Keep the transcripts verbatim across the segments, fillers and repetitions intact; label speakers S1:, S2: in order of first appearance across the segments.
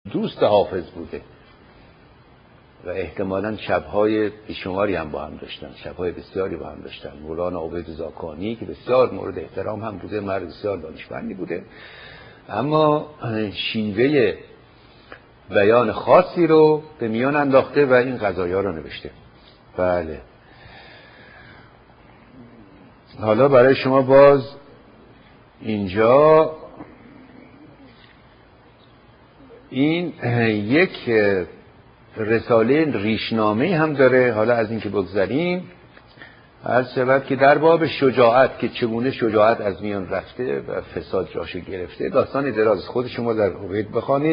S1: دوست حافظ بوده و احتمالاً شب‌های بیشماری هم با هم داشتن، شب‌های بسیاری با هم داشتن. مولانا عبید زاکانی که بسیار مورد احترام هم بوده، مرد بسیار دانشمندی بوده، اما شیوه بیان خاصی رو به میان انداخته و این غزایا رو نوشته. بله. حالا برای شما باز اینجا این یک رساله ریشنامه هم داره. حالا از این که بگذاریم، هر شود که در باب شجاعت که چگونه شجاعت از میان رفته و فساد جاشو گرفته، داستان دراز خود شما در عبید بخوانید.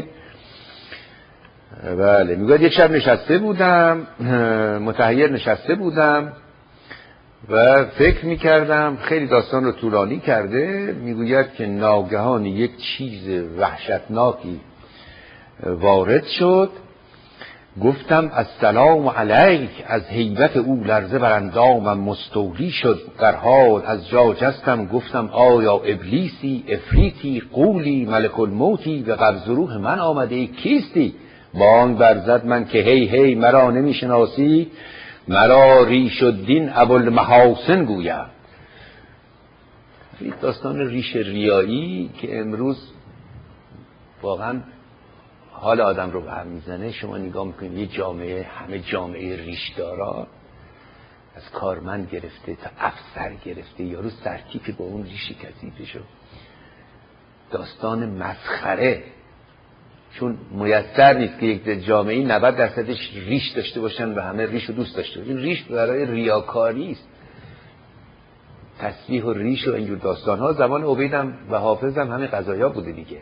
S1: بله. میگوید یک شب نشسته بودم، متحیر نشسته بودم و فکر میکردم، خیلی داستان رو طولانی کرده. میگوید که ناگهان یک چیز وحشتناکی وارد شد. گفتم السلام علیک. از هیبت او لرزه بر اندامم مستولی شد. در حال از جا جستم گفتم آیا ابلیسی افریتی قولی ملک الموتی به قبض روح من آمده کیستی؟ بانگ برزد من که هی هی مرا نمیشناسی، مرا ریش الدین ابوالمحاسن گویم. این داستان ریش ریایی که امروز واقعا حال آدم رو به هم میزنه. شما نگاه میکنید یه جامعه، همه جامعه ریشدارا، از کارمند گرفته تا افسر گرفته، یارو سرتیپ با اون ریش کثیفشو. داستان مسخره، چون میسر نیست که یک جامعه نود درصدش ریش داشته باشن و همه ریش رو دوست داشته باشن. این ریش برای ریاکاری است. تسبیح و ریش و اینجور داستان ها زمان عبیدم و حافظم همه قضایا بوده دیگه.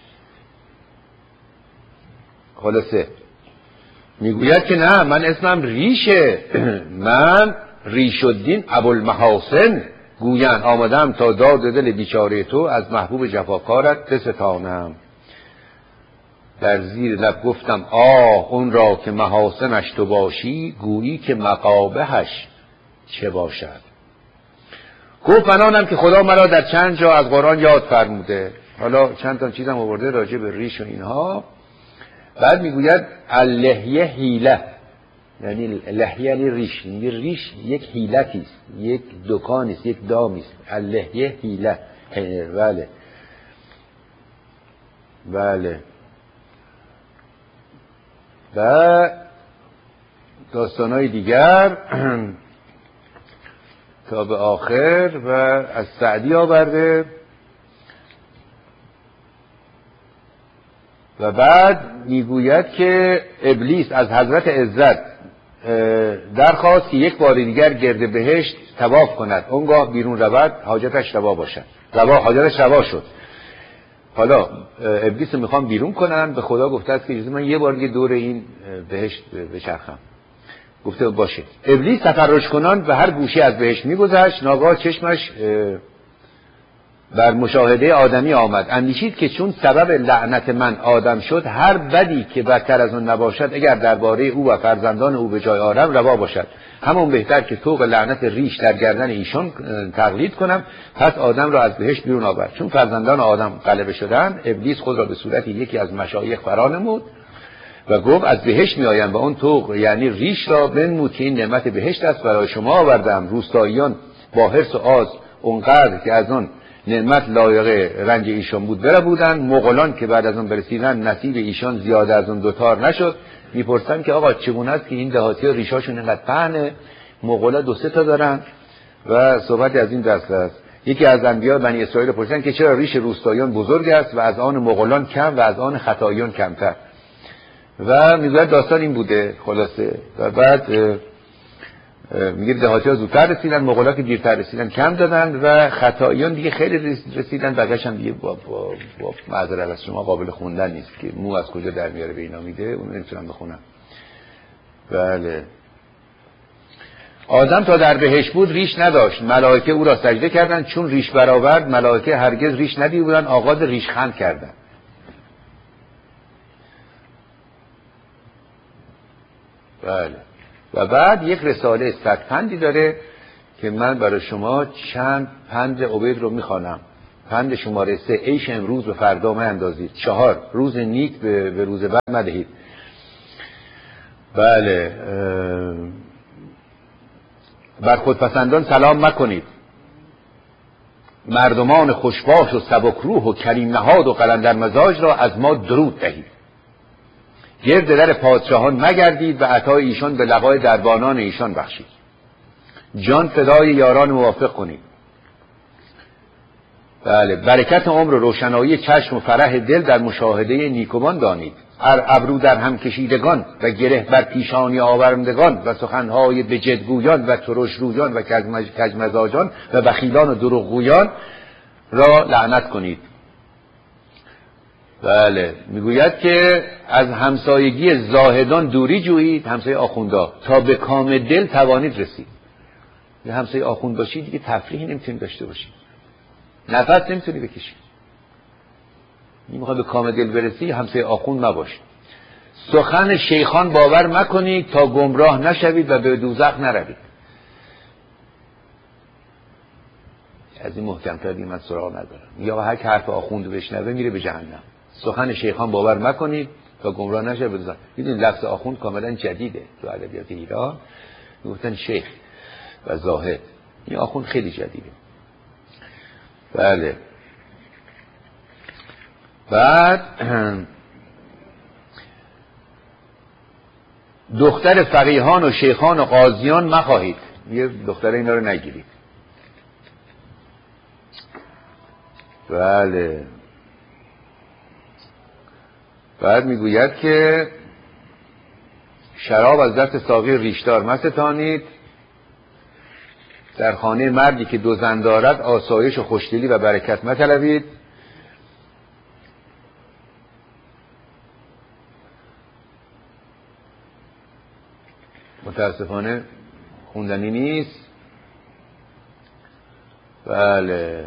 S1: خلاصه میگوید که نه، من اسمم ریشه، من ریش الدین ابوالمحاسن گوین آمدم تا داد دل بیچاره تو از محبوب جفاکارت بستانم. در زیر لب گفتم آه اون را که محاسنش تو باشی، گویی که مقابهش چه باشد. گفت منانم که خدا مرا در چند جا از قرآن یاد فرموده. حالا چند تا چیزم آورده راجع به ریش و اینها. بعد میگوید اللحیه حیله، یعنی لحیه یعنی ریش. یعنی ریش یک حیلتی است، یک دکانی است، یک دامی است. اللحیه حیله. بله بله. و داستانهای دیگر تا به آخر و از سعدی آورده. و بعد میگوید که ابلیس از حضرت عزت درخواست که یک بار دیگر گرد بهشت طواف کند، اونگاه بیرون رود حاجتش روا باشد. روا حاجتش روا شد. حالا ابلیس رو میخوام بیرون کنن، به خدا گفته است که اجازه من یه بار دیگه دور این بهشت بچرخم. گفته باشه. ابلیس تفرج کنان به هر گوشه از بهشت میگذشت. ناگاه چشمش بر مشاهده آدمی آمد. اندیشید که چون سبب لعنت من آدم شد، هر بدی که بدتر از اون نباشد اگر درباره او و فرزندان او به جای آرم روا باشد، همون بهتر که طوق لعنت ریش در گردن ایشان تقلید کنم. پس آدم را از بهشت بیرون آورد. چون فرزندان آدم غلبه شدند، ابلیس خود را به صورت یکی از مشایخ فرانمود و گفت از بهشت می آیم و اون طوق یعنی ریش را بنمود که این نعمت بهشت است برای شما آوردم. روستاییان با حرص و آز اونقدر که از اون نعمت لایق رنج ایشان بود بره بودن. مغولان که بعد از اون برسیدن نصیب ایشان زیاده از اون دوتار نشد. میپرسن که آقا چگونه است که این دهاتی ها ریشاشون اینقدر پهنه؟ مغولا دو سه تا دارن و صحبت از این دست است. یکی از انبیاء بنی اسرائیل پرسیدن که چرا ریش روستاییان بزرگ است و از آن مغولان کم و از آن خطاییان کمتر؟ و میگه داستان این بوده خلاصه. و بعد میگه دهاتی ها زودتر رسیدن، مغولا که دیرتر رسیدن کم دادن و خطاییان دیگه خیلی رسیدن. بقیش هم دیگه با, با, با معذرت از شما قابل خوندن نیست که مو از کجا در میاره به اینا میده، اون نمیتونم بخونم. بله. آدم تا در بهشت بود ریش نداشت. ملائکه او را سجده کردند. چون ریش برآورد، ملائکه هرگز ریش ندیده بودند، آغاز ریش خند کردند. بله. و بعد یک رساله صد پندی داره که من برای شما چند پند عبید رو میخوانم. پند شماره سه، عیش امروز به فردا میاندازید. چهار، روز نیک به, به روز بد مدهید. بله. بر خودپسندان سلام مکنید. مردمان خوشباش و سبکروح و کریم نهاد و قلندر مزاج را از ما درود دهید. گرد در پادشاهان مگردید و عطای ایشان به لقای دربانان ایشان بخشید. جان فدای یاران موافق کنید. بله. برکت عمر و روشنایی چشم و فرح دل در مشاهده نیکوان دانید. ابرو در هم کشیدگان و گره بر پیشانی آورندگان و سخنهای به جدگویان و ترش رویان و کژمزاجان و بخیلان و دروغگویان را لعنت کنید. بله. میگوید که از همسایگی زاهدان دوری جویید، همسایه آخوندا، تا به کام دل توانید رسید. یه همسایه آخوند باشید دیگه تفریحی نمیتونید داشته باشید، نفس نمیتونی بکشید. میخواد به کام دل برسی، همسایه آخوند مباش. سخن شیخان باور مکنید تا گمراه نشوید و به دوزخ نروید. از این محکم‌تر دیگه من سراغ ندارم. یا هر که حرف آخوند بشنوه میره به جهنم. سخن شیخان باور مکنید تا گمراه نشوید به دوزخ. میدونید لفظ آخوند کاملا جدیده تو ادبیات ایران. میگفتن شیخ و زاهد. این آخوند خیلی جدیده. بله. بعد دختر فقیهان و شیخان و قاضیان مخواهید. یه دختر اینا رو نگیرید. بله. بعد میگوید که شراب از دست ساقی ریشدار مستانید. در خانه مردی که دو زن دارد آسایش و خوشدلی و برکت مطلبید. متاسفانه خوندنی نیست. بله.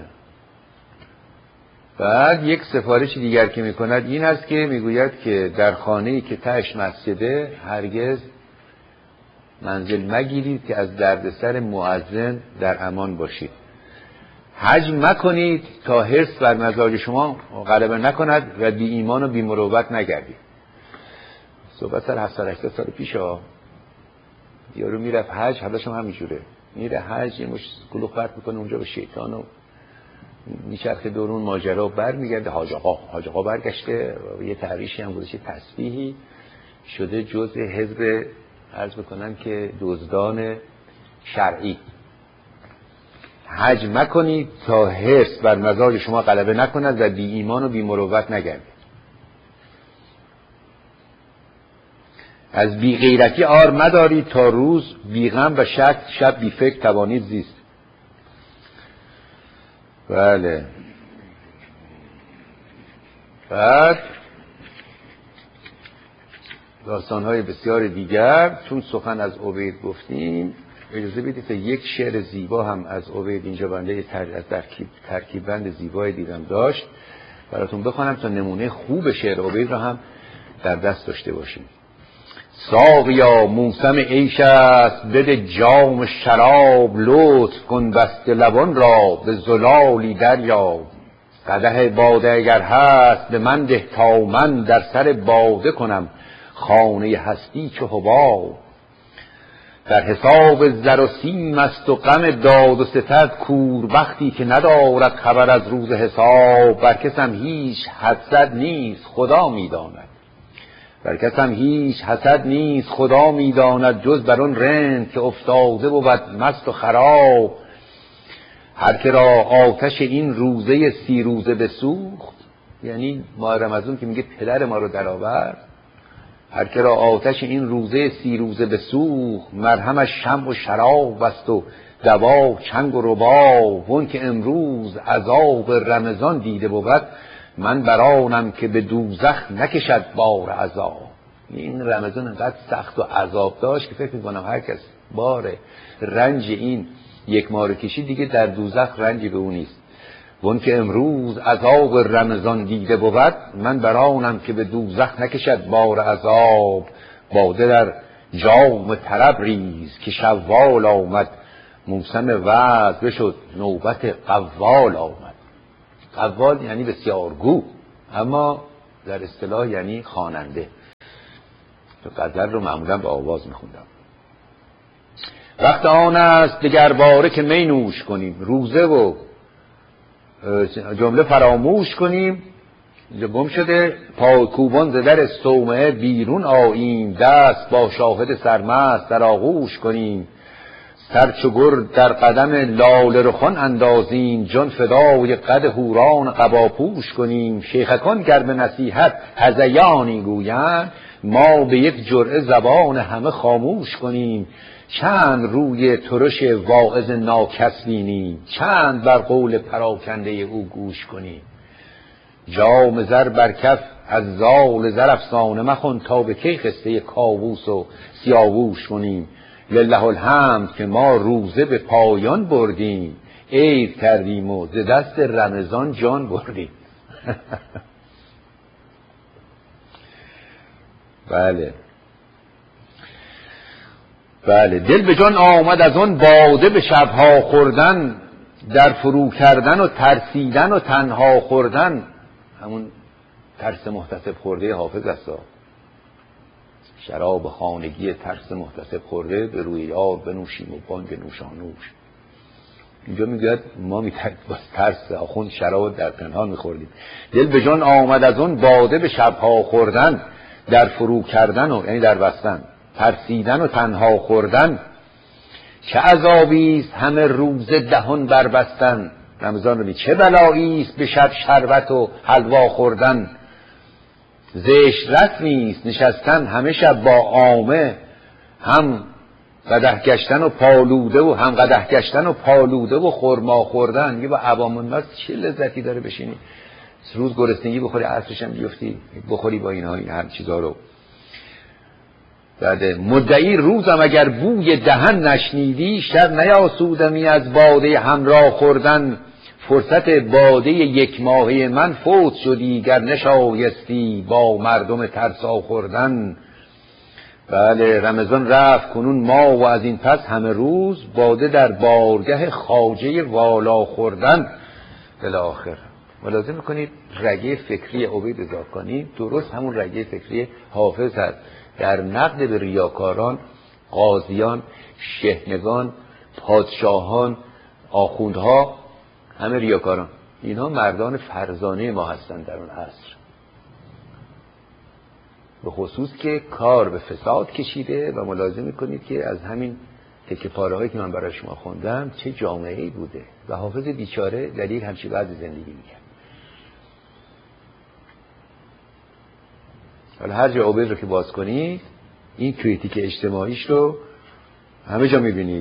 S1: بعد یک سفارش دیگر که میکند این است که میگوید که در خانه‌ای که تهش مسجده هرگز منزل مگیرید که از دردسر مؤذن در امان باشید. حج مکنید تا حرص بر مزاج شما غلبه نکند و بی ایمان و بی مروت نگردید. صحبت سر هفتاد هشتاد سال پیش ها. یارو میرفت حج، حالش هم همینجوره، میره حج یه مش گلوخ پرت میکنه اونجا به شیطان و میچرخه دورون ماجرا و بر میگرده. حاج آقا حاج آقا برگشته یه تعریشی هم گذاشته، تسبیحی شده جزء حزب عرض بکنن که دزدان شرعی. حج مکنید تا حرص بر مزاج شما غلبه نکند و بی ایمان و بی مروت نگردید. از بی غیرتی آر مدارید تا روز بی غم و شک شب بی فکر توانید زیست. بله. بعد داستان‌های بسیار دیگر. چون سخن از عبید گفتیم اجازه بدید یک شعر زیبا هم از عبید اینجا بنده از ترکیب ترکیب بند زیبای دیدم داشت براتون بخوانم تا نمونه خوب شعر عبید را هم در دست داشته باشیم. ساقیا موسم عیش است بده جام شراب، لطف کن بسته لبان را به زلالی دریاب. قدح باده اگر هست به من ده تا من در سر باده کنم خانه هستی چو حباب. در حساب زر و سیم است و غم داد و ستد کور بختی که ندارد خبر از روز حساب. بر کسم هیچ حسد نیست خدا میداند، بر کسم هیچ حسد نیست خدا میداند، جز بر اون رند که افتاده بود مست و خراب. هر که را آتش این روزه سی روزه بسوخت، یعنی ماه رمضان که میگه پدر ما رو در آورد، هر که را آتش این روزه سی روزه بسوخت، مرهمش شمع و شراب است و دوا چنگ و رباب. اون که امروز عذاب رمضان دیده بود، من برانم که به دوزخ نکشد بار عذاب. این رمضان انقدر سخت و عذاب داشت که فکر میکنم هر کس بار رنج این یک ماه کشید دیگه در دوزخ رنجی به اون نیست. اون که امروز عذاب رمضان دیده بود، من برانم که به دوزخ نکشد بار عذاب. باده در جام طرب ریز که شوال آمد، موسم وعظ بشد نوبت قوال آمد. قوال یعنی بسیارگو، اما در اصطلاح یعنی خواننده. غزل رو معمولا به آواز میخوندم. وقت آن است دگر باره که می نوش کنیم، روزه و جمله فراموش کنیم. اینجا گم شده. پاکوبان ز در صومعه بیرون آییم، دست با شاهد سرمست در آغوش کنیم. سر چو گرد در قدم لاله رخان اندازیم، جان فدای قد حوران قباپوش کنیم. شیخکان گر به نصیحت هذیانی گویند، ما به یک جرعه زبان همه خاموش کنیم. چند روی ترش واعظ ناکس بینیم، چند بر قول پراکنده او گوش کنیم. جام زر بر کف از زال زر افسانه مخوان، تا به کی قصه کاووس و سیاووش کنیم. لله الحمد که ما روزه به پایان بردیم، عید کردیم و ز دست رمضان جان بردیم. بله بله. دل به جان آمد از اون باده به شبها خوردن، در فرو کردن و ترسیدن و تنها خوردن. همون ترس محتسب خورده حافظ است. شراب خانگی ترس محتسب خورده، به روی یار بنوشیم و بانگ نوشانوش. اینجا میگوید ما میترد باز ترس آخوند شراب در پنهان میخوردیم. دل به جان آمد از اون باده به شبها خوردن، در فرو کردن و یعنی در بستن، ترسیدن و تنها خوردن. چه عذابیست همه روز دهان بربستن. رمضان رو می چه بلاییست به شب شربت و حلوا خوردن. زشت رسمیست نشستن همه شب با عامه، هم قدح گشتن و پالوده و هم قدح گشتن و پالوده و خرما خوردن. یه با عوام الناس چه لذتی داره بشینی روز گرسنگی بخوری، عصرش هم بیفتی بخوری با اینها این هر چیزا رو. بعد مدعی روزم اگر بوی دهن نشنیدی، شب نیاسودمی از باده همراه خوردن. فرصت باده یک ماهه من فوت شدی، گر نشایستی با مردم ترسا خوردن. بله رمضان رفت کنون ما و از این پس همه روز، باده در بارگه خواجه والا خوردن. بالاخره ملاحظه میکنید رگه فکری عبید زاکانی درست همون رگه فکری حافظ هست. در نقد به ریاکاران، قاضیان، شحنگان، پادشاهان، آخوندها، همه ریاکاران، اینها مردان فرزانه ما هستند در اون عصر، به خصوص که کار به فساد کشیده. و ملاحظه میکنید که از همین تکه پاره هایی که من برای شما خوندم چه جامعه‌ای بوده و حافظ بیچاره در یک همچین وضع زندگی میکرد. حالا هر جا عبید رو که باز کنید این کریتیک اجتماعیش رو همه جا میبینید.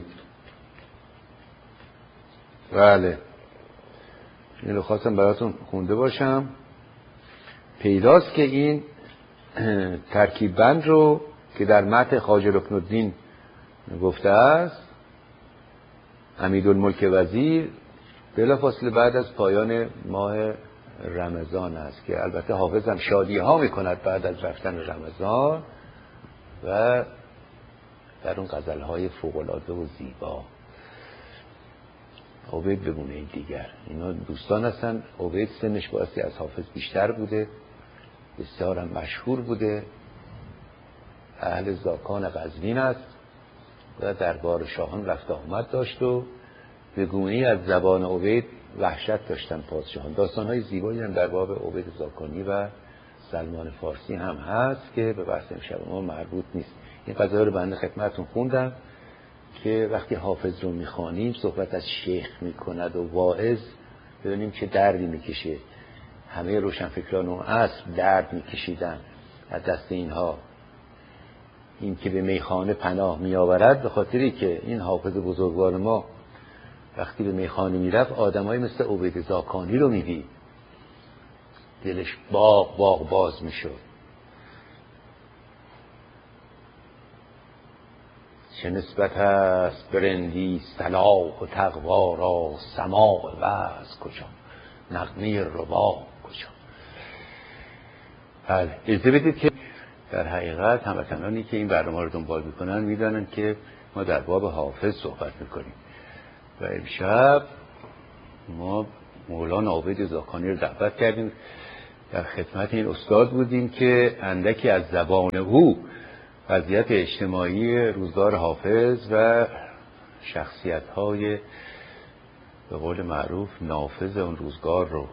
S1: بله این رو خواستم براتون خونده باشم. پیداست که این ترکیب بند رو که در متن خواجه رکنالدین گفته است، امیدالملک وزیر بلافاصله بعد از پایان ماه رمضان است که البته حافظ هم شادی ها میکند بعد از رفتن رمضان و در اون غزل های فوق‌العاده و زیبا. عبید بگونه این دیگر اینا دوستان هستن. عبید سنش بایستی از حافظ بیشتر بوده، بسیار هم مشهور بوده، اهل زاکان قزوین است و دربار شاهان رفت آمد داشت و به گونه‌ای از زبان عبید وحشت داشتن پادشاهان. داستان‌های زیبایی هم در باب عبید زاکانی و سلمان فارسی هم هست که به بحث امشب ما مربوط نیست. این قضیه رو بنده خدمتتون خوندم که وقتی حافظ رو میخوانیم صحبت از شیخ میکند و واعظ، ببینیم چه دردی میکشه. همه روشنفکران اون عصر درد میکشیدن از دست اینها. این که به میخانه پناه میآورد به خاطری که این حافظ بزرگوار ما وقتی به میخانه میرفت آدمایی مثل عبید زاکانی رو میدید، دلش باغ باغ باز میشد. چه نسبت هست برندی صلاح و تقوا را، سماع وعظ کجا، نغمه رباب کجا. بله اجازه بدید که در حقیقت هموطنانی که این برنامه رو دنبال میکنن میدانن که ما در باب حافظ صحبت میکنیم و امشب ما مولانا عابد زاکانی رو دعوت کردیم، در خدمت این استاد بودیم که اندکی از زبان او وضعیت اجتماعی روزگار حافظ و شخصیت‌های به قول معروف نافذ اون روزگار رو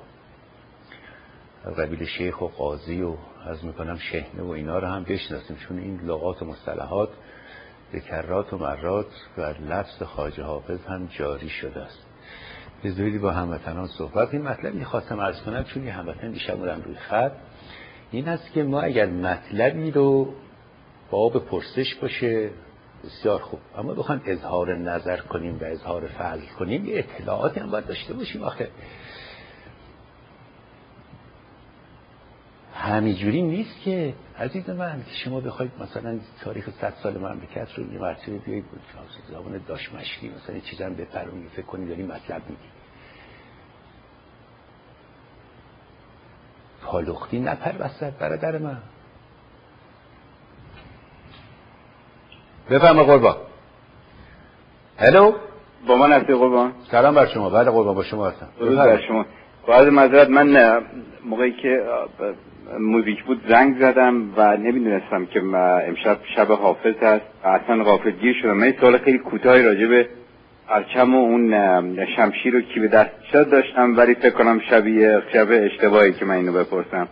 S1: قبیل شیخ و قاضی و از میکنم شهنه و اینا رو هم بشناسیم، چون این لغات و مصطلحات به کرات و مرات و لفظ خواجه حافظ هم جاری شده است. به زودی با هموطنان صحبت. این مطلبی خواستم عرض کنم چون یه هموطن دیشب بودم روی خط، این است که ما اگر مطلبی رو باب پرسش باشه بسیار خوب، اما بخوایم اظهار نظر کنیم و اظهار فعل کنیم یه اطلاعاتی هم باید داشته باشیم. آخه همینجوری نیست که عزیز من که شما بخواید مثلا تاریخ صد سال مملکت رو یه مرتبه بیایید زبان داشمشکی مثلا یه چیزی هم بپرونید فکر کنید داری مطلب میگی. پالختی نپر وسط برادر من. بفرما قربان. هلو
S2: با من هستی قربان؟
S1: سلام بر شما. بله قربان با شما هستم.
S2: درود بر شما. با عرض معذرت من موقعی که موزیک بود زنگ زدم و نمیدونستم که امشب شب حافظ هست و اصلا غافلگیر شدم. من سوال خیلی کوتاهی راجع به پرچم و اون شمشیر رو کی به دست شد داشتم، ولی فکر کنم شبیه شب اشتباهی که من اینو بپرسم.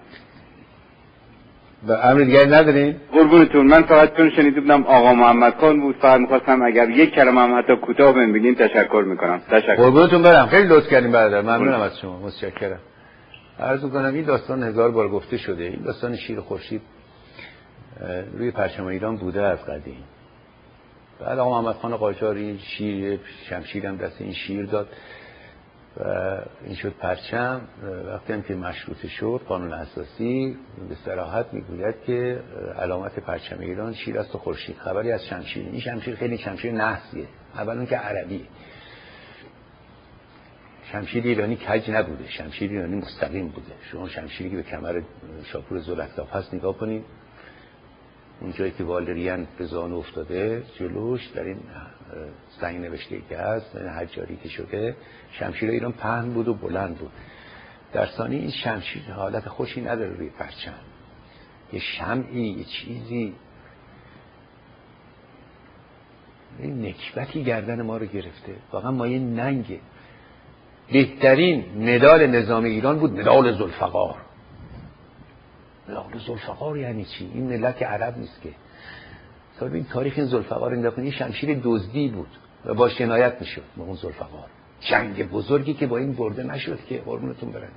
S1: به امر دیگری ندارین؟
S2: قربونتون. من فقط چون شنیده بودم آقا محمد خان بود، فقط می‌خواستم اگر یک کلمه هم حتی کوتاه ببینین تشکر میکنم. تشکر.
S1: قربونتون برم. خیلی لطف کردین برادر. ممنونم از شما. متشکرم. عرض می‌کنم این داستان هزار بار گفته شده. این داستان شیر خورشید روی پرچم ایران بوده از قدیم. بعد آقا محمد خان قاجار این شیر شمشیرم دست این شیر داد و این شد پرچم. وقتی هم که مشروطه شد قانون اساسی به صراحت میگوید که علامت پرچم ایران شیر است و خورشید. خبری از شمشیر. این شمشیر خیلی شمشیر نحسیه. اول اون که عربی. شمشیر ایرانی کج نبوده، شمشیر ایرانی مستقیم بوده. شما شمشیری که به کمر شاپور ذوالافلاک هست نگاه کنید، اون جایی که والریان به زانو افتاده جلوش در این سنگ نوشته که هست حجاری که شده، شمشیر ایران پهن بود و بلند بود. در ثانی این شمشیر حالت خوشی نداره روی پرچم، یه شمعی یه چیزی، این نکبتی گردن ما رو گرفته. واقعا ما یه ننگه. بهترین مدال نظام ایران بود مدال ذوالفقار. مدال ذوالفقار یعنی چی؟ این ملت عرب نیست که. مثلا این تاریخ این ذوالفقار این دفعه شمشیر دزدی بود و باش جنایت میشد با اون ذوالفقار. جنگ بزرگی که با این برده نشد که قربونتون برم.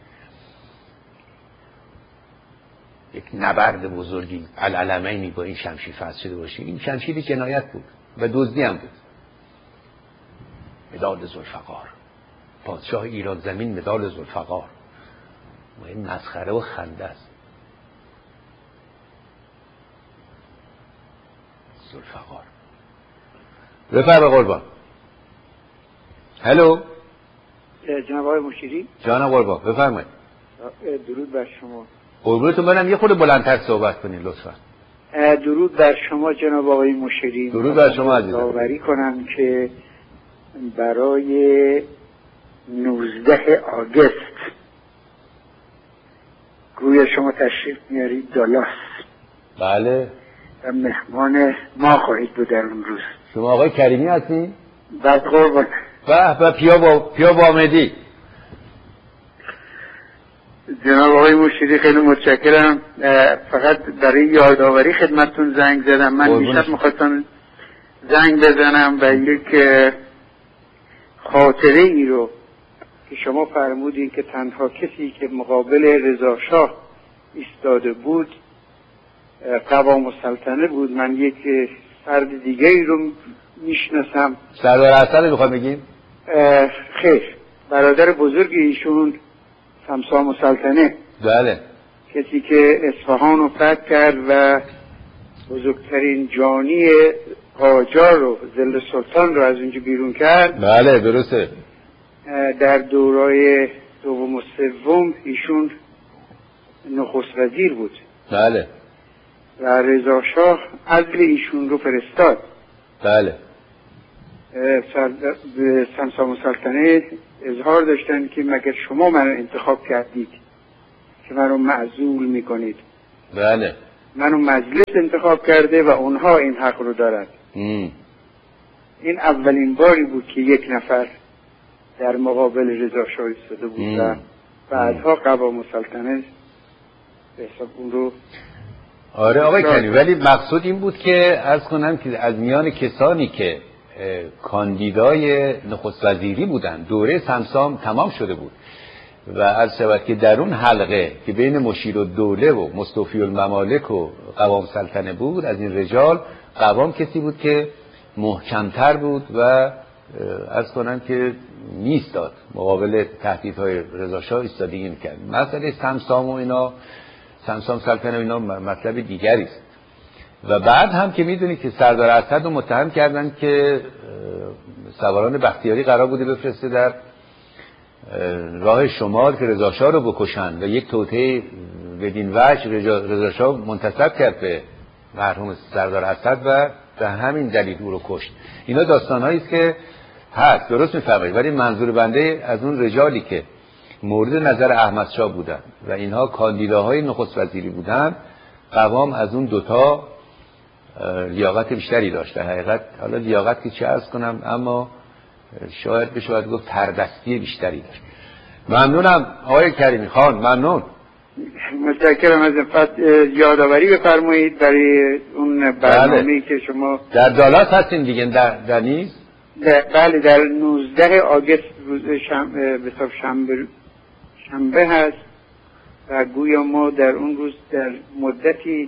S1: یک نبرد بزرگی العلمینی با این شمشیر فاز شده باشه. این شمشیر جنایت بود و دزدی هم بود. مدال ذوالفقار. پادشاه ایران زمین مدال ذوالفقار. و این مسخره و خنده است. ذوالفقار. بفرما قربان. هلو
S3: جناب آقای مشیری.
S1: جانم قربان بفرمایید.
S3: درود بر شما.
S1: قربونتون برم یه خورده بلندتر صحبت کنین لطفا.
S3: درود بر شما جناب آقای مشیری.
S1: درود بر شما عزیزم.
S3: داوری کنم که برای نوزده آگوست گویا شما تشریف میارید دالاس.
S1: بله.
S3: و مهمان ما خواهید بود در اون روز.
S1: شما آقای کریمی هستین؟
S3: بعد قربان.
S1: به به پیا با پیا با آمدی.
S3: جناب آقای مشیری خیلی متشکرم. فقط برای یادآوری خدمتتون زنگ زدم. من دیشب می‌خواستم زنگ بزنم و یک خاطره ای رو که شما فرمودین که تنها کسی که مقابل رضا شاه ایستاده بود قوام السلطنه بود. من یک فرد دیگه ای رو میشناسم.
S1: سردار حسن رو میخوام بگیم؟
S3: خیر، برادر بزرگ ایشون تمسام السلطنه.
S1: بله.
S3: کسی که اصفهان رو فتح کرد و بزرگترین جانی قاجار رو ظل سلطان رو از اونجا بیرون کرد.
S1: بله درسته.
S3: در دورای دوم و سوم ایشون نخست وزیر بود.
S1: بله.
S3: و رضا شاه عزل ایشون رو فرستاد.
S1: بله.
S3: به سمسام السلطنه اظهار داشتن که مگر شما منو انتخاب کردید که منو معزول میکنید؟
S1: بله.
S3: منو مجلس انتخاب کرده و اونها این حق رو دارند.
S1: ام.
S3: این اولین باری بود که یک نفر در مقابل رضا شاه ایستاده بود ام. و بعدها قوام السلطنه به حساب اون رو.
S1: آره آقای کنی، ولی مقصود این بود که عرض کنم که از میان کسانی که کاندیدای نخست وزیری بودن دوره سمسام تمام شده بود و عرض شود که در اون حلقه که بین مشیر الدوله و مستوفی الممالک و قوام السلطنه بود، از این رجال قوام کسی بود که محکمتر بود و عرض کنم که نیستاد مقابل تهدیدهای رضا شاه ایستادگی میکرد. مسئله سمسام و اینا، سمسام سلطنه و اینا مطلب دیگری است. و بعد هم که میدونی که سردار اسد رو متهم کردن که سواران بختیاری قرار بوده بفرسته در راه شمال که رضا شاه رو بکشن و یک توطئه بدین وجه رضا شاه منتسب کرد به مرحوم سردار اسد و به همین دلیل او رو کشت. اینا داستان‌هایی است که هست، درست می‌فرمایید، ولی منظور بنده از اون رجالی که مورد نظر احمد شاه بودن و اینها کاندیداهای نخست وزیری بودن، قوام از اون دوتا لیاقت بیشتری داشت. در حقیقت حالا لیاقت که چه عرض کنم، اما شاید بشه گفت تردستی بیشتری داشت. ممنونم آقای کریمی خان، ممنون.
S3: متشکرم از فقط یادآوری بفرمایید برای اون برنامه‌ای که شما
S1: در دالاس هستین دیگه، در در نیز.
S3: بله، در نوزده آگوست روز شنبه به حساب شنبه شنبه هست و گویا ما در اون روز در مدتی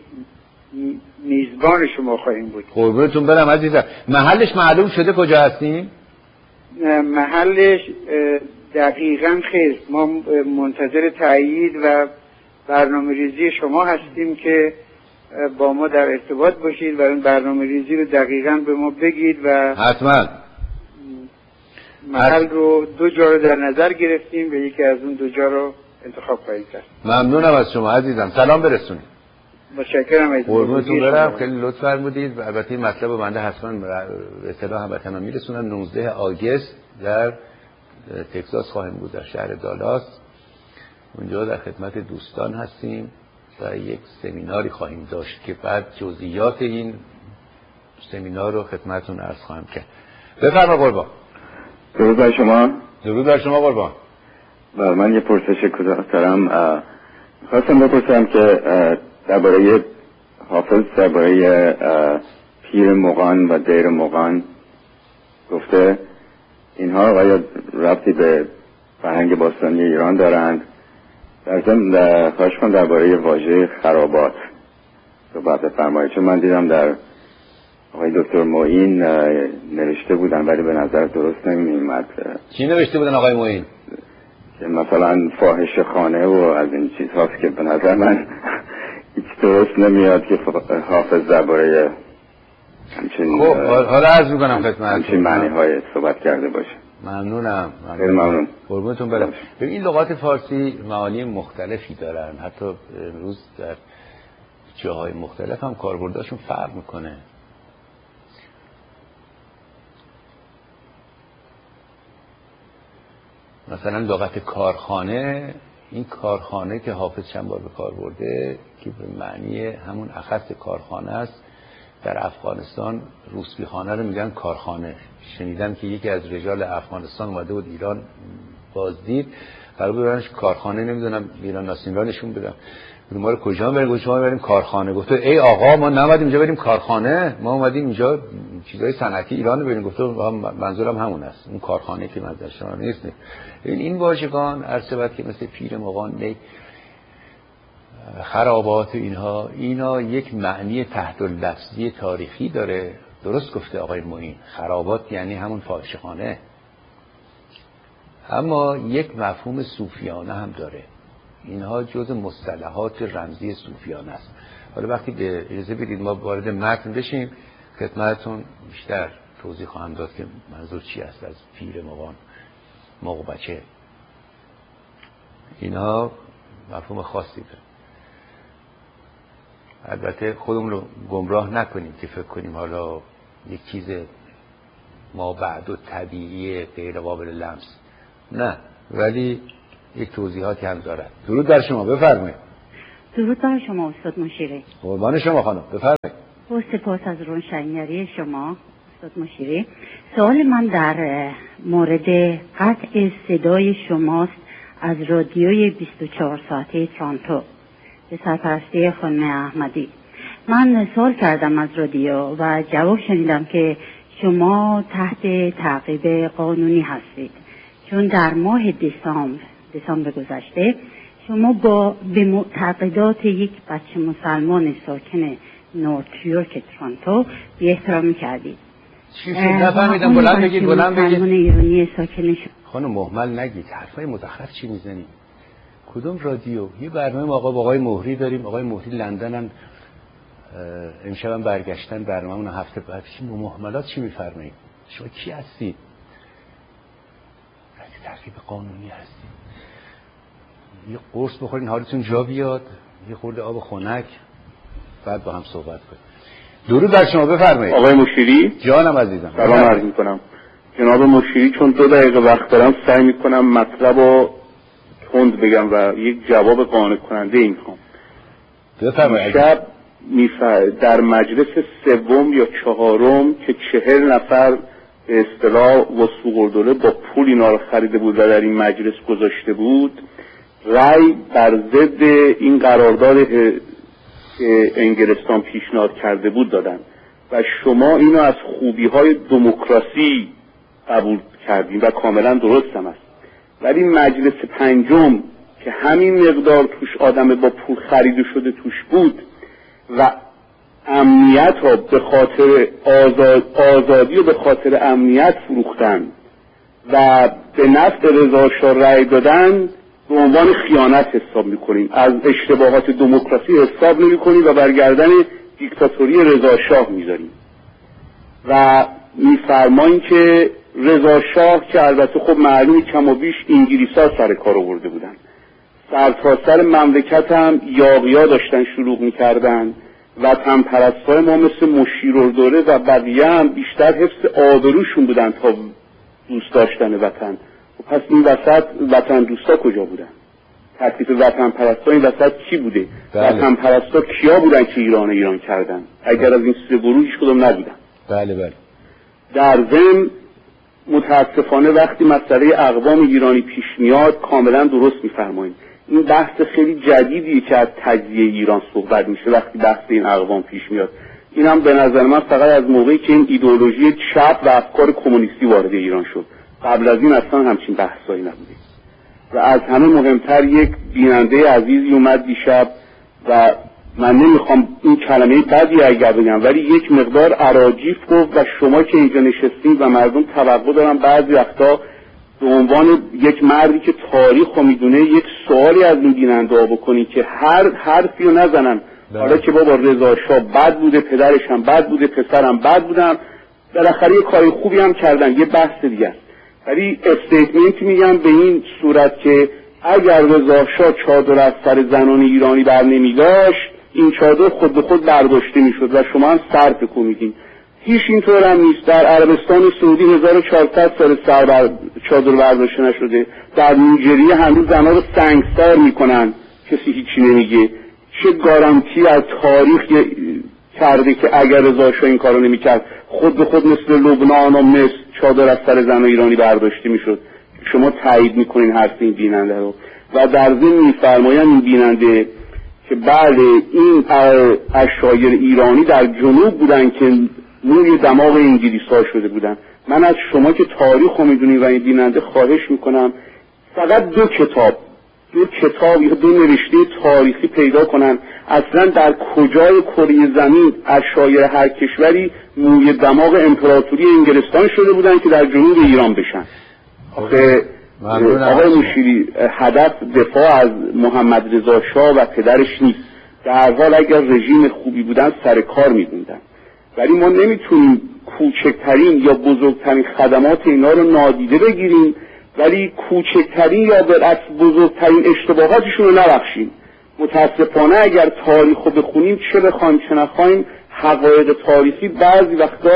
S3: میزبان شما خواهیم بود.
S1: قربونتون برم عزیزم. محلش معلوم شده کجا هستیم؟
S3: محلش دقیقاً خیر، ما منتظر تایید و برنامه ریزی شما هستیم که با ما در ارتباط باشید و این برنامه ریزی رو دقیقاً به ما بگید و
S1: حتما.
S3: محل رو دو جا رو در نظر گرفتیم و یکی از اون دو جا رو انتخاب خواهید کرد.
S1: ممنونم از شما عزیزم، سلام برسونید.
S3: متشکرم از
S1: قربونتون برم، خیلی لطف فرمودید. و البته این مطلب رو بنده حتما به اطلاع هموطنان میرسونم. نوزده آگوست در تگزاس خواهیم بود، در شهر دالاس. اونجا در خدمت دوستان هستیم و یک سمیناری خواهیم داشت که بعد جزئیات این سمینار رو خدمتتون عرض خواهم کرد. بفرما قربان.
S4: درود بر شما.
S1: درود بر شما قربان.
S4: بله، من یه پرسش کوتاه دارم. خواستم بپرسم که درباره حافظ درباره پیر مغان و دیر مغان گفته اینها آیا ربطی به فرهنگ باستانی ایران دارند؟ در ضمن خواهش کنم درباره واژه خرابات صحبت بفرمایید، چون من دیدم در آقای دکتر معین نوشته بودن ولی به نظر درست نمی‌اومد.
S1: چی نوشته بودن آقای معین؟
S4: که مثلا فاحشه خانه و از این چیزهاست که به نظر من هیچ درست نمیاد که حافظ درباره همچین
S1: خب حالا عرض میکنم خدمت
S4: همچین معنی های صحبت کرده باشه.
S1: ممنونم.
S4: خیلی ممنون.
S1: قربونتون برم. ببین این لغات فارسی معانی مختلفی دارن، حتی امروز در جاهای مختلف هم کاربردشون فرق میکنه. مثلا لغت کارخانه، این کارخانه که حافظ چند بار به کار برده که به معنی همون اخص کارخانه است. در افغانستان روسپی خانه رو میگن کارخانه. شنیدم که یکی از رجال افغانستان اومده بود ایران بازدید، قرار بود برنش کارخانه، نمیدونم ایران ناسین را نشون بدم، ما رو کجا بریم؟ گفت شما بریم کارخانه. گفت ای آقا ما نمیدیم اینجا بریم کارخانه، ما اومدیم اینجا چیزای صنعتی ایران رو بریم. گفت منظورم همون است، اون کارخانه که منظور شما نیست. این این واژگان ارسبت که مثل پیر مغان، نی، خرابات، اینها اینا یک معنی تحت اللفظی تاریخی داره. درست گفته آقای معین، خرابات یعنی همون فاحشه‌خانه، اما یک مفهوم صوفیانه هم داره. اینها جز مصطلحات رمزی صوفیانه است. حالا وقتی به اجازه بدید ما وارد متن بشیم خدمتتون بیشتر توضیح خواهم داد که منظور چی است از پیر مغان، مغ بچه. اینها مفهوم خاصی داره. البته خودمون رو گمراه نکنیم که فکر کنیم حالا یک چیز ما بعد و طبیعی غیر قابل لمس، نه، ولی یک توضیحاتی هم دارد. درود بر شما، بفرمایید.
S5: درود بر شما استاد مشیری.
S1: قربان شما خانم، بفرمایید.
S5: با سپاس از روشنگری شما استاد مشیری. سوال من در مورد قطع صدای شماست از رادیوی بیست و چهار ساعته تورنتو به سرپرستی خانم احمدی. من سوال کردم از رادیو و جواب شنیدم که شما تحت تعقیب قانونی هستید، چون در ماه دسامبر دسامبر گذشته شما با به معتقدات یک بچه مسلمان ساکن نورتیورک تورنتو بی احترامی کردید.
S1: چی شد؟ نفهمیدم. بلند بگید، بلند بگید.
S5: مسلمان ایرانی ساکن شما.
S1: خانم مهمل نگید، حرفای مزخرف چی میزنید؟ کدوم رادیو؟ یه برنامه ما آقا با آقای مهری داریم. آقای مهری لندنن، امشبم برگشتن، برنامه‌مون هفته بعد. چی مهملات چی میفرمایید؟ شما کی هستید؟ تعقیب قانونی هستید. یه قرص بخورین حالتون جا بیاد، یه خورده آب خنک، بعد با هم صحبت کنیم. درود بر شما، بفرمایید.
S6: آقای مشیری،
S1: جانم عزیزم،
S6: سلام عرض می‌کنم. جناب مشیری، چون دو دقیقه وقت دارم سعی می‌کنم مطلب رو تند بگم و یک جواب قانع کننده این می‌خوام.
S1: بفرمایید.
S6: شب میفر در مجلس سوم یا چهارم که چهل نفر به اصطلاح وسوق‌الدوله با پول اینا رو خریده بود و در این مجلس گذاشته بود، رأی بر ضد این قرارداد که انگلستان پیشنهاد کرده بود دادن و شما اینو از خوبی‌های دموکراسی قبول کردین و کاملا درست هم است. ولی مجلس پنجم که همین مقدار توش آدم با پول خریده شده توش بود و امنیت ها به خاطر آزاد آزادی و به خاطر امنیت فروختن و به نفع رضا شاه رأی دادن، به عنوان خیانت حساب میکنیم، از اشتباهات دموکراسی حساب نمیکنیم و برگردن دیکتاتوری رضا شاه میذاریم و میفرماییم که رضا شاه که البته خب معلوم کم و بیش انگلیس‌ها سر کار آورده بودن، سرتاسر مملکت هم یاغی‌ها داشتن شروع میکردن، وطن پرستای ما مثل مشیرالدوله و بقیه هم بیشتر حفظ آبروشون بودن تا دوست داشتن وطن. پس این وسط وطن دوستا کجا بودن؟ تکلیف وطن پرستا این وسط کی بوده؟ بله. وطن پرستا کیا بودن که ایران ایران کردن؟ اگر بله. از این سه گروه هیچ کدوم نبودن.
S1: بله بله.
S6: در ضمن متاسفانه وقتی مسئله اقوام ایرانی پیش میاد کاملا درست میفرمایید. این بحث خیلی جدیدیه که از تجزیه ایران صحبت میشه وقتی بحث این اقوام پیش میاد. این هم به نظر من فقط از موقعی که این ایدئولوژی چپ و افکار کمونیستی وارد ایران شد. قبل از این اصلا همچین بحثایی نبوده. و از همه مهمتر یک بیننده عزیزی اومد دیشب و من نمیخوام این کلمه بدی اگر بگم ولی یک مقدار اراجیف گفت و شما که اینجا نشستین و مردم توقع دارن بعضی وقتا به عنوان یک مردی که تاریخ رو میدونه یک سوالی از این بیننده ها بکنین که هر حرفی رو نزنن. حالا که بابا رضا شاه بد بوده، پدرش هم بد بوده، پسرم بد بودم، بالاخره یه کاری خوبی هم کردن، یه بحث دیگه است. ولی استیتمنت میگم به این صورت که اگر رضا شاه چادر از سر زنان ایرانی بر نمیداشت این چادر خود به خود برداشته میشد و شما هم سر تکون میدین. هیچ اینطور هم نیست. در عربستان سعودی هزار و چهارصد سال سر بر چادر برداشته نشده. در نیجریه هنوز زنها رو سنگسار میکنن، کسی هیچی نمیگه. چه گارانتی از تاریخ کرده که اگر رضا شاه این کارو نمیکرد خود به خود مثل لبنان و مصر چادر از سر زن ایرانی برداشته میشد. شما تایید میکنین حرف این بیننده رو و در ضمن میفرمایند این بیننده که بله این عشایر ایرانی در جنوب بودن که موی دماغ انگلیس‌ها شده بودن. من از شما که تاریخ رو میدونید و این بیننده خواهش میکنم فقط دو کتاب دو کتاب یا دو نوشته تاریخی پیدا کنن اصلا در کجای کره زمین عشایر هر کشوری موی دماغ امپراتوری انگلستان شده بودن که در جنوب ایران بشن. آخه آقای مشیری هدف دفاع از محمد رضا شاه و پدرش نیست. در حال اگر رژیم خوبی بودن سر کار می‌بودن، ولی ما نمیتونیم کوچکترین یا بزرگترین خدمات اینا رو نادیده بگیریم ولی کوچکترین یا بالعکس بزرگترین اشتباهاتشون رو نبخشیم. متاسفانه اگر تاریخ رو بخونیم چه بخوایم چه نخوایم حقایق تاریخی بعضی وقتا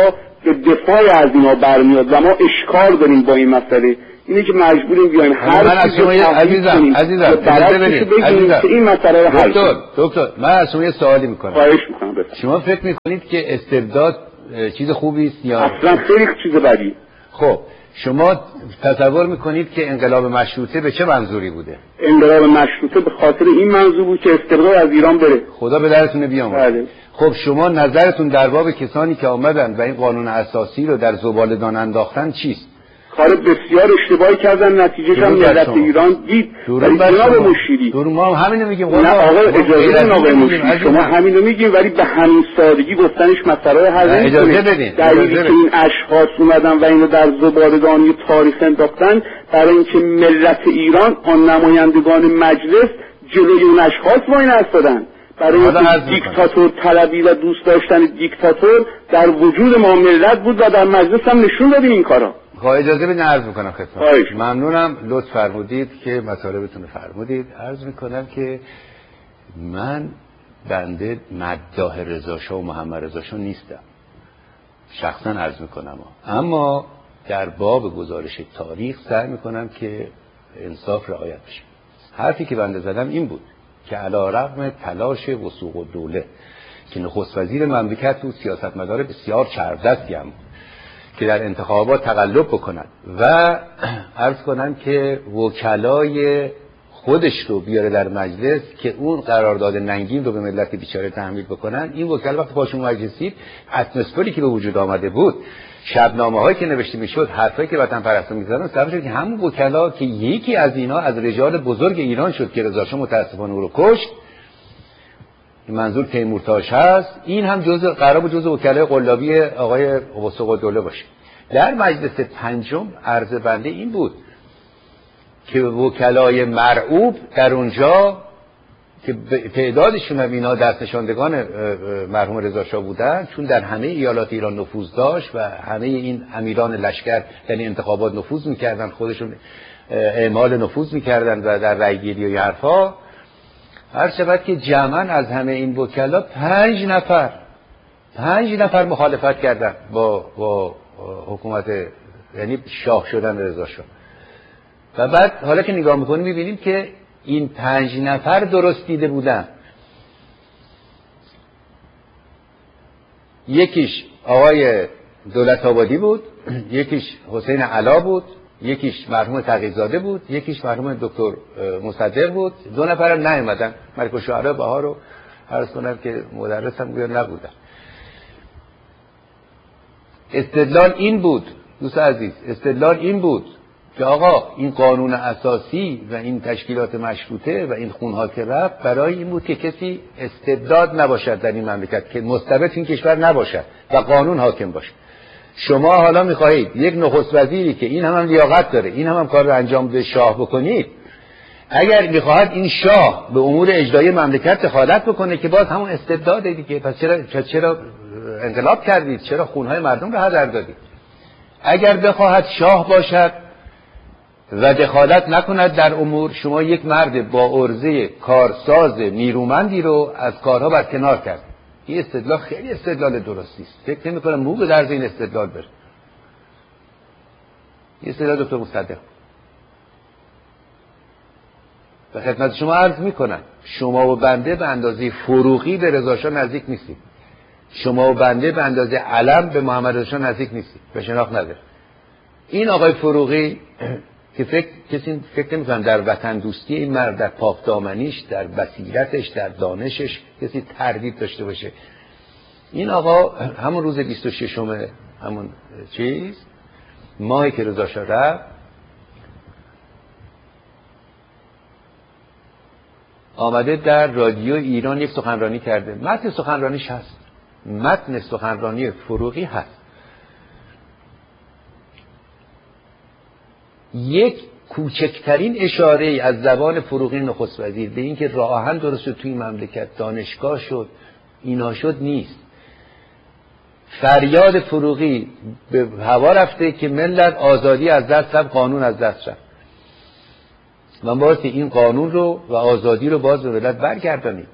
S6: به دفاع از اینا برمیاد و ما اشکال داریم با این مسئله، اینه که مجبوریم بیایم هر چیزی رو
S1: عزیزم عزیزم عزیزم
S6: که این مسئله رو حل
S1: کنیم. دکتر من از شما یه سوالی میکنم.
S6: خواهش میکنم.
S1: شما فکر میکنید که استبداد چیز خوبی است یا
S6: اصلا خیلی چیز بدی؟
S1: خب شما تصور میکنید که انقلاب مشروطه به چه منظوری بوده؟
S6: انقلاب مشروطه به خاطر این منظور بود که استقلال از ایران بره.
S1: خدا به درتون بیامرزه.
S6: بله.
S1: خب شما نظرتون در باب کسانی که آمدن و این قانون اساسی رو در زباله‌دان انداختن چیست؟
S6: کار بسیار اشتباهی کردن، نتیجهش هم ملت ایران دید. ولی جناب مشیری
S1: دور ما هم همینو میگیم.
S6: نه آقا اجازه بدین آقای مشیری، شما همینو میگیم ولی به همین سادگی گفتنش مسئله رو حل نمی‌کنه.
S1: اجازه بدین.
S6: دلیلی که این اشخاص اومدن و اینو در زباله‌دانی تاریخ انداختن برای اینکه ملت ایران آن نمایندگان مجلس جلوی اون اشخاص وای نایستادن، برای اینکه دیکتاتور طلبی و دوست داشتن دیکتاتور در وجود ما ملت بود و در مجلس هم نشون دادیم این کارا.
S1: خب اجازه بدین عرض میکنم خدمت. ممنونم لطف فرمودید که مطالبتون رو فرمودید. عرض میکنم که من بنده مداح رضا شاه و محمد رضا شاه نیستم، شخصا عرض میکنم، اما در باب گزارش تاریخ سعی میکنم که انصاف رعایت بشه. حرفی که بنده زدم این بود که علی رغم تلاش وثوق الدوله که نخست وزیر مملکت بود، سیاستمدار بسیار چربدستی هم بود که در انتخابات تقلب بکنند و عرض کنم که وکلای خودش رو بیاره در مجلس که اون قرارداد ننگین رو به ملت بیچاره تحمیل بکنن. این وکلا وقتی پاشون مجلسی اتمسفری که به وجود آمده بود، شبنامه هایی که نوشته میشد، حرفایی که وطن پرستا میزدن، سبب شد که همون وکلا که یکی از اینا از رجال بزرگ ایران شد که رضا شاه متاسفانه او رو کشت، منظور تیمورتاش هست، این هم جزء قرار بود جزء وکلای قلابی آقای وثوق الدوله باشه. در مجلس پنجم عرض بنده این بود که وکلای مرعوب در اونجا که تعدادشون هم اینا دست نشاندگان مرحوم رضا شاه بودن، چون در همه ایالات ایران نفوذ داشت و همه این امیران لشکر یعنی انتخابات نفوذ میکردن، خودشون اعمال نفوذ میکردن و در رأیگیری و حرفا. هر شود که جمعاً از همه این وکلا پنج نفر پنج نفر مخالفت کردن با با حکومت، یعنی شاه شدن رضا شاه. و بعد حالا که نگاه میکنیم میبینیم که این پنج نفر درست دیده بودن. یکیش آقای دولت آبادی بود، یکیش حسین علا بود، یکیش مرحوم تقی‌زاده بود، یکیش مرحوم دکتر مصدق بود. دو نفرم نیومدن، ملک الشعراء بهار رو عرض کنم که مدرسم گویا نبودن. استدلال این بود دوست عزیز، استدلال این بود که آقا این قانون اساسی و این تشکیلات مشروطه و این خونها که رفت برای این بود که کسی استبداد نباشد در این مملکت، که مستبد این کشور نباشد و قانون حاکم باشه. شما حالا میخواهید یک نخست وزیری که این هم, هم لیاقت داره، این هم, هم کار رو انجام به شاه بکنید، اگر میخواهد این شاه به امور اجرایی مملکت دخالت بکنه که باز همون استبداده دیگه. پس چرا چرا انقلاب کردید؟ چرا خونهای مردم رو هدر دادید؟ اگر بخواهد شاه باشد و دخالت نکند در امور، شما یک مرد با عرضه کارساز نیرومندی رو از کارها برکنار کرد. این استدلال خیلی استدلال درستی است. فکر نمی‌کنم مو به درز این استدلال بره. این استدلال دکتر مصدق. و خدمت شما عرض میکنم شما و بنده به اندازه فروغی به رضا شاه نزدیک نیستیم. شما و بنده به اندازه علم به محمد رضا شاه نزدیک نیستیم. به شناخت نداره. این آقای فروغی که فکر کسی فکر نمی‌کنم در وطن دوستی این مرد، در پاکدامنیش، در بصیرتش، در دانشش کسی تردید داشته باشه. این آقا همون روز بیست و ششم همون چیز ماهی که رضا شاه رفت، آمده در رادیو ایران یک سخنرانی کرده. متن سخنرانیش هست، متن سخنرانی فروغی هست. یک کوچکترین اشاره از زبان فروغی نخست وزیر به این که راه آهن درست شد توی مملکت، دانشگاه شد، اینا شد نیست. فریاد فروغی به هوا رفته که ملت آزادی از دست رفت، قانون از دست رفت. من باید این قانون رو و آزادی رو باز به ملت برگردانیم.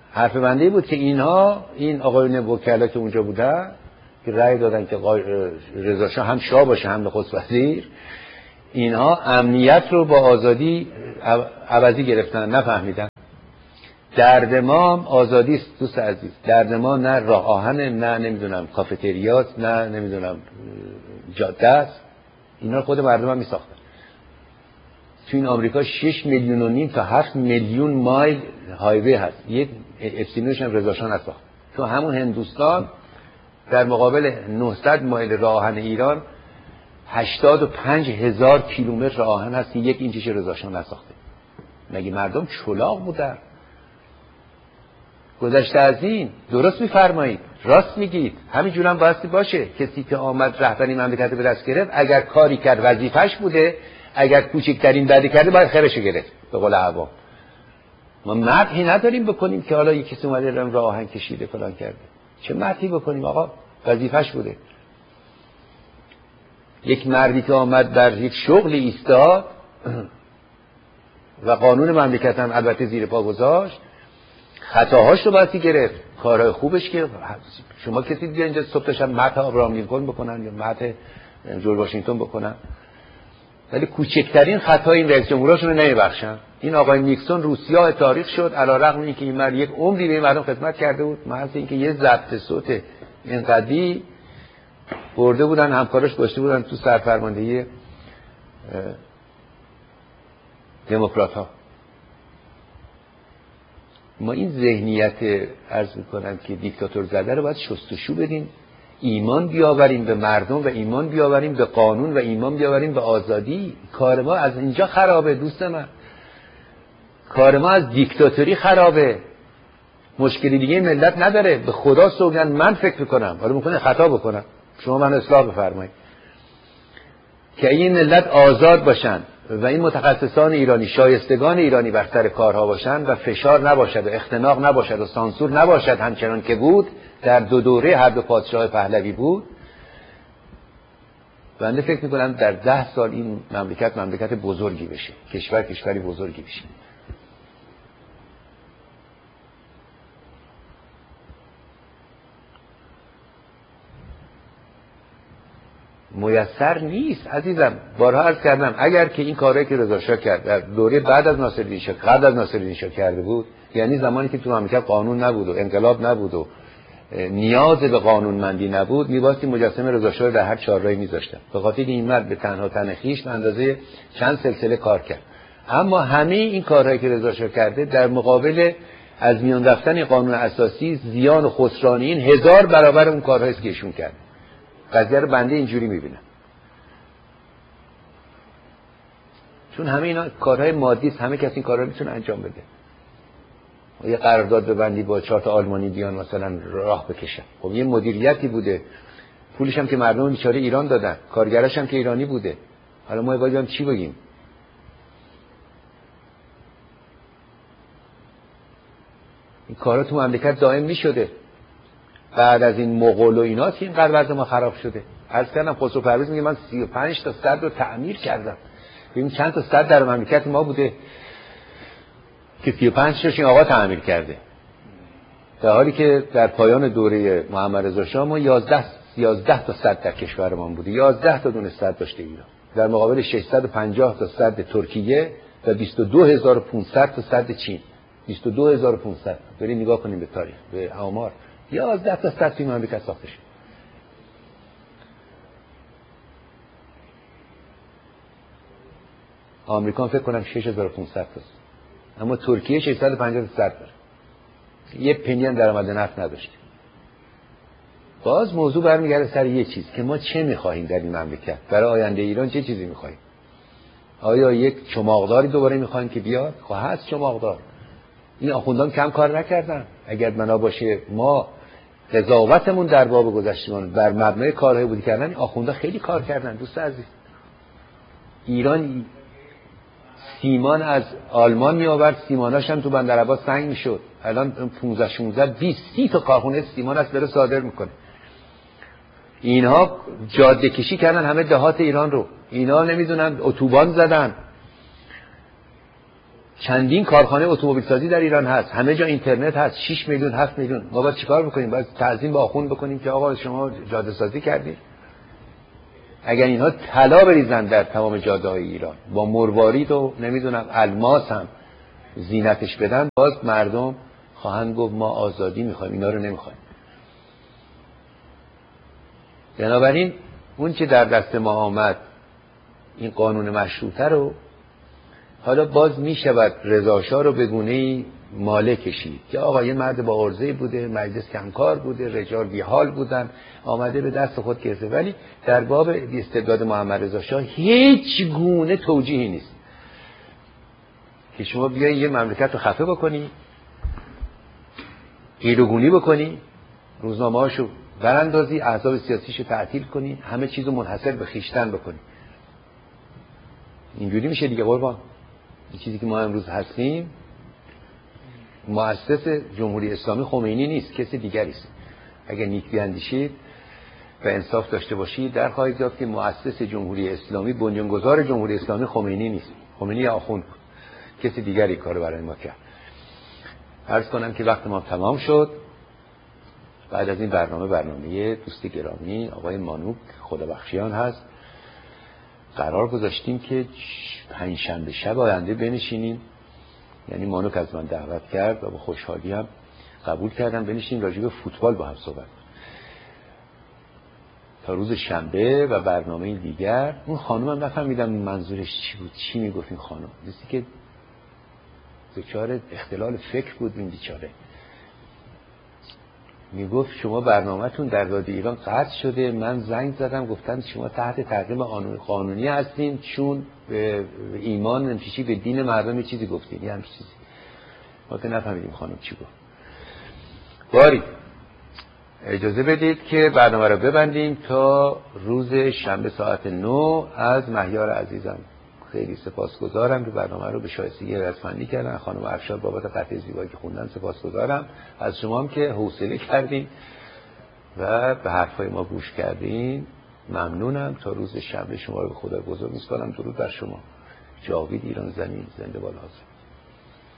S1: حرف بنده بود که اینها، این آقایون وکلا که اونجا بودن که رأی دادن که رضا شاه هم شاه باشه هم نخست وزیر، اینها امنیت رو با آزادی عوضی گرفتن، نفهمیدن. درد ما آزادی است دوست عزیز، درد ما نه راه آهن، نه نمیدونم کافتریات، نه نمیدونم جاده است. اینا خود مردم هم می ساختن. تو این آمریکا شش میلیون و نیم تا هفت میلیون مایل هایوی هست، یک اپسیلونش هم رضا شاه نساخت. تو همون هندوستان در مقابل نهصد مایل راه آهن ایران هشتاد و پنج هزار کیلومتر راه آهن هست که یک اینچش رضا شاه نساخته. مگه مردم چلاق بودن؟ گذشته از این درست میفرمایید، راست میگید، همینجور هم بایستی باشه. کسی که آمد رهبری مملکت به دست گرفت، اگر کاری کرد وظیفش بوده، اگر کوچکترین بدی کرده باید خیرشو گرفت. به قول عوام ما مدحی نداریم بکنیم که حالا یکی کسی اومده راه آهن کشیده فلان کرده. چه مدحی بکنیم؟ آقا وظیفش بوده. یک مردی که آمد در یک شغل ایستاد و قانون مملکت هم البته زیر پا گذاشت، خطاهاش رو باید گرفت، کارهای خوبش که شما کسی دیگه اینجا صبح تا شب مدح ابراهام لینکلن بکنن یا مدح جورج واشنگتن بکنن، ولی کوچکترین خطای این رئیس جمهوراشون رو نمیبخشن. این آقای نیکسون روسیاه تاریخ شد، علیرغم اینکه این مرد یک عمری به مردم خدمت کرده بود، محض اینکه یه ضبط صوت اینقدی برده بودن همکاراش گذاشته بودن تو سرفرماندهی دموکرات ها. ما این ذهنیت عرض میکنم که دیکتاتور زده رو باید شستشو بدیم، ایمان بیاوریم به مردم و ایمان بیاوریم به قانون و ایمان بیاوریم به آزادی. کار ما از اینجا خرابه دوست من، کار ما از دیکتاتوری خرابه. مشکلی دیگه ملت نداره. به خدا سوگند من فکر میکنم، حالا ممکنه خطا بکنم، شما من اصلاح بفرمایید، که این ملت آزاد باشن و این متخصصان ایرانی، شایستگان ایرانی بر سر کارها باشن و فشار نباشد و اختناق نباشد و سانسور نباشد همچنان که بود در دو دوره هر دو پادشاه پهلوی بود. بنده فکر میکنم در ده سال این مملکت مملکت بزرگی بشه، کشور کشوری بزرگی بشه. میسر نیست عزیزم. بارها عرض کردم اگر که این کارهایی که رضا شاه کرد در دوره بعد از ناصرالدین شاه، قبل از ناصرالدین شاه کرده بود، یعنی زمانی که تو مملکت قانون نبود و انقلاب نبود و نیاز به قانونمندی نبود، میباستی مجسمه رضا شاه در هر چهارراهی میذاشتن، به خاطر این مرد به تنها تن خویش به اندازه چند سلسله کار کرد. اما همه این کارهایی که رضا شاه کرده در مقابل از میان رفتن قانون اساسی، زیان و خسران این هزار برابر اون کارهایی که ایشون کرد. قضیه رو بنده اینجوری میبینم، چون همه اینا کارهای مادی است، همه کسی این کارها میتونه انجام بده. یه قرارداد ببندی با چهار تا آلمانی بیان مثلا راه بکشن، خب یه مدیریتی بوده، پولش هم که مردم بیچاره ایران دادن، کارگرش هم که ایرانی بوده. حالا ما باید چی بگیم؟ این کارا تو مملکت دائم میشده. بعد از این مغول و اینا که اینقدر وضع ما خراب شده. عرض کردم خسرو پرویز میگه من سی و پنج تا سد رو تعمیر کردم. ببین چند تا سد در مملکت ما بوده که سی و پنج تاش این آقا تعمیر کرده، در حالی که در پایان دوره محمد رضا شاه ما یازده یازده تا سد در کشورمان بوده، یازده تا دونه سد داشته ایران، در مقابل ششصد و پنجاه تا سد ترکیه و بیست و دو هزار و پانصد تا سد چین. بیست و دو هزار و پانصد. بریم نگاه کنیم به تاریخ، به آمار. یازده تا سد توی مملکت ساخته شد. آمریکا فکر کنم شش هزار و پانصد تاست، اما ترکیه ششصد و پنجاه تا سد داره. یه پنی هم درآمد نفت نداشته. باز موضوع برمیگرده سر یه چیز که ما چه می‌خوایم در این مملکت، برای آینده ایران چه چیزی می‌خوایم؟ آیا یک چماقداری دوباره می‌خوایم که بیاد؟ خب هست چماقدار. این آخوندان کم کار نکردن. اگر بنا باشه ما قضاوتمون در باب گذشتگان بر مبنای کارهای بودی کردن، آخوندا خیلی کار کردن. دوست عزیز، ایران سیمان از آلمان می آورد، سیماناش هم تو بندرعباس سنگ میشد. الان پانزده شانزده بیست سی تا کارخونه سیمان است داره صادر میکنه. اینها جاده کشی کردن همه دهات ایران رو. اینا نمیدونن اتوبان زدن. چندین کارخانه اتومبیل سازی در ایران هست، همه جا اینترنت هست، شش میلیون هفت میلیون. ما باید چیکار بکنیم؟ باید تعظیم با آخوند بکنیم که آقا شما جاده سازی کردید. اگر اینها طلا بریزن در تمام جاده‌های ایران با مروارید و نمیدونم الماس هم زینتش بدن، باز مردم خواهند گفت ما آزادی میخوایم، اینا رو نمیخوایم. بنابراین اون که در دست ما آمد این قانون مشروطه رو حالا باز میشود رضا شاه رو به گونه‌ای ماله کشید که آقا یه مرد با عرضه بوده، مجلس کمکار بوده، رجال بیحال بودن، آمده به دست خود گرفته. ولی در باب استبداد محمد رضا شاه هیچ گونه توجیهی نیست که شما بیایی یه مملکت رو خفه بکنی، گیلوگونی بکنی، روزنامه‌هاشو براندازی، احزاب سیاسیشو تعطیل کنی، همه چیزو منحصر به خویشتن بکنی. اینجوری میشه دیگه قربان. این چیزی که ما امروز هستیم مؤسس جمهوری اسلامی خمینی نیست، کسی دیگری است. اگر نیک بیاندیشید و انصاف داشته باشید در خواهید یافت که مؤسس جمهوری اسلامی، بنیانگذار جمهوری اسلامی خمینی نیست. خمینی آخوند بود، کسی دیگری کارو برای ما کرد. عرض کنم که وقت ما تمام شد. بعد از این برنامه برنامه دوست گرامی آقای مانوک خدابخشیان هست، قرار گذاشتیم که پنجشنبه شب آینده بنشینیم. یعنی مانوک از من دعوت کرد و با خوشحالی هم قبول کردم بنشینیم راجع به فوتبال با هم صحبت تا روز شنبه و برنامه دیگر. اون خانومم نفهمیدم منظورش چی بود، چی میگفت این خانم، دیستی که دچار اختلال فکر بود این بیچاره. میگفت شما برنامه‌تون در رادیو ایران قطع شده، من زنگ زدم گفتن شما تحت تعقیب قانونی هستین چون به ایمان نمیشه، به دین مردم چیزی گفتین، یه همچین چیزی. ما که نفهمیدیم خانم چی گفت. باری اجازه بدید که برنامه رو ببندیم تا روز شنبه ساعت نه. از مهیار عزیزم خیلی سپاسگزارم که برنامه رو به شایستگی رسمانی کردن. خانم ارشاد بابت قطعه زیبایی که خوندن سپاسگزارم. از شما هم که حوصله کردین و به حرفای ما گوش کردین ممنونم. تا روز شنبه شما رو به خدا بزرگ می‌سپارم. درود بر شما. جاوید ایران زمین زنده باد حاضر.